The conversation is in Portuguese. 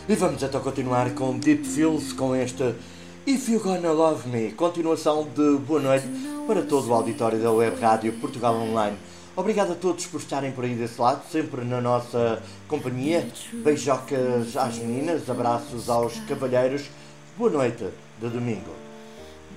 E vamos então continuar com Deep Feels, com este If You Gonna Love Me, continuação de boa noite para todo o auditório da Web Rádio Portugal Online. Obrigado a todos por estarem por aí desse lado, sempre na nossa companhia. Beijocas às meninas, abraços aos cavalheiros. Boa noite de domingo.